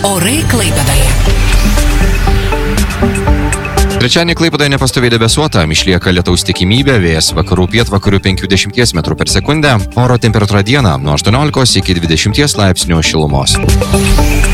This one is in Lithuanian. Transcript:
Orai Klaipėdoje. Trečiadienį Klaipėdoje nepastoviai debesuota, išlieka lietaus tikimybė, vėjas vakarų pietvakarių 50 m/s, oro temperatūra dieną nuo 18 iki 20 laipsnių šilumos.